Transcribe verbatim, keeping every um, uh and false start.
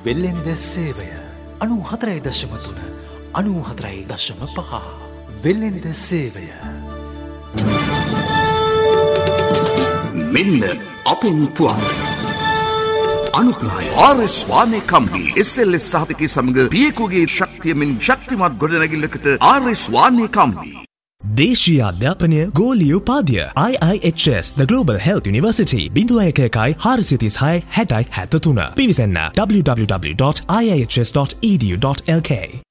වෙල්ලෙන්ද සේවය අනු හතරයි දශම තුන අනු හතරයි දශම පහ වෙල්ලෙන්ද සේවය. මෙන්න අපෙන් පුවත් අනුග්‍රහය R S වානේ කම්බි S L S සහතිකයේ සමග පියෙකුගේ ශක්තියමින් ශක්තිමත් ගොඩනැගිල්ලකට ආර් එස් වානේ කම්බි. දේශීය අධ්‍යාපනය ගෝලීය උපාධිය I I H S The Global Health University බිඳුව එක එකයි හාරසිය තිස් හය හැටයි හැත්තතුන පිවිසන්න w w w dot i i h s dot e d u dot l k.